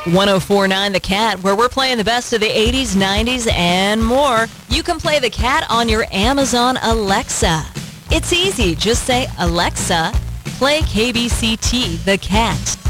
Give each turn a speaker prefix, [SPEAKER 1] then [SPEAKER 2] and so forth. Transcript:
[SPEAKER 1] 104.9 The Cat, where we're playing the best of the 80s, 90s, and more. You can play The Cat on your Amazon Alexa. It's easy. Just say, Alexa, play KBCT The Cat.